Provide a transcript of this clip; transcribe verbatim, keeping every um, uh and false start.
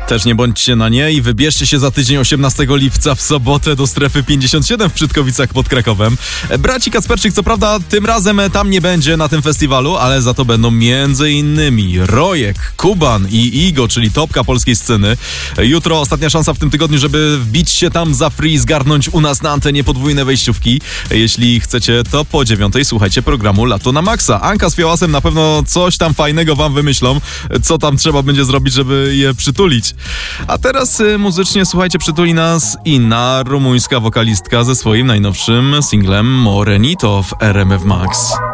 Też nie bądźcie na nie i wybierzcie się za tydzień osiemnastego lipca w sobotę do strefy pięćdziesiąt siedem w Przytkowicach pod Krakowem. Braci Kacperczyk co prawda tym razem tam nie będzie na tym festiwalu, ale za to będą między innymi Rojek, Kuban i Igo, czyli topka polskiej sceny. Jutro ostatnia szansa w tym tygodniu, żeby wbić się tam za free, zgarnąć u nas na antenie podwójne wejściówki. Jeśli chcecie, to po dziewiątej słuchajcie programu Lato na Maxa. Anka z Fiołasem na pewno coś tam fajnego wam wymyślą, co tam trzeba będzie zrobić, żeby je przytulić. A teraz y, muzycznie, słuchajcie, przytuli nas inna rumuńska wokalistka ze swoim najnowszym singlem Morenito w R M F Max.